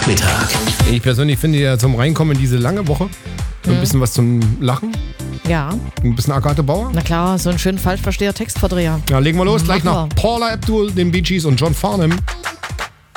Freitagnachmittag. Ich persönlich finde ja zum Reinkommen diese lange Woche so ein bisschen was zum Lachen. Ja, Ein bisschen Agathe Bauer. na klar, so ein schön Falschversteher-Textverdreher. Ja, legen wir los. Gleich Machen nach Paula Abdul, den Bee Gees und John Farnham.